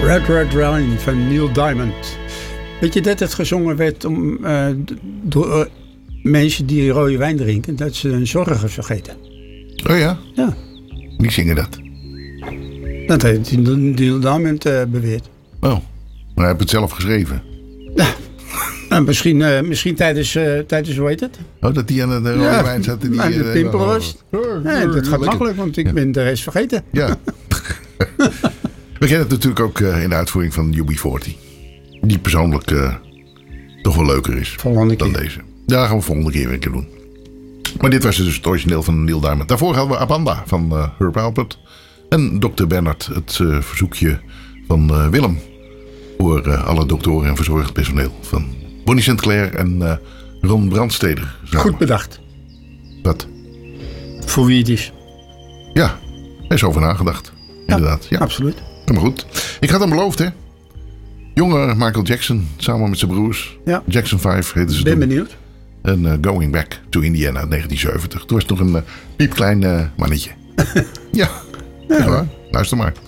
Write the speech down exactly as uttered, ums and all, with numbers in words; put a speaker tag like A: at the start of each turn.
A: Red Red Wine van Neil Diamond. Weet je dat het gezongen werd om, uh, door uh, mensen die rode wijn drinken, dat ze hun zorgen vergeten?
B: Oh ja?
A: Ja.
B: Wie zingen dat?
A: Dat heeft Neil Diamond uh, beweerd.
B: Oh, maar hij heeft het zelf geschreven.
A: Ja. Nou, misschien, uh, misschien tijdens, uh, tijdens, hoe heet het?
B: Oh, dat die aan de rode
A: ja,
B: wijn zat. Die
A: aan de pimpel was.
B: Oh,
A: nee, dat gaat
B: lekker.
A: makkelijk, want ik ja. ben de rest vergeten.
B: Ja. We kennen het natuurlijk ook uh, in de uitvoering van U B veertig. Die persoonlijk uh, toch wel leuker is
A: volgende
B: dan
A: keer.
B: deze. Ja, dat gaan we volgende keer weer een keer doen. Maar dit was dus het origineel van Neil Diamond. Daarvoor hadden we Abanda van uh, Herb Alpert. En dokter Bernard, het uh, verzoekje van uh, Willem. Voor uh, alle doktoren en verzorgend personeel. Van Bonnie Sinclair en uh, Ron Brandsteder. Samen.
A: Goed bedacht.
B: Wat?
A: Voor wie het is.
B: Ja, er is over nagedacht.
A: Ja,
B: inderdaad. Ja,
A: absoluut.
B: Maar goed. Ik had hem beloofd, hè. Jonge Michael Jackson, samen met zijn broers.
A: Ja.
B: Jackson vijf heten ze
A: ben
B: toen.
A: benieuwd.
B: En uh, Going Back to Indiana negentien zeventig. Toen was het nog een uh, piepklein uh, mannetje. ja,
A: ja
B: ja, luister maar.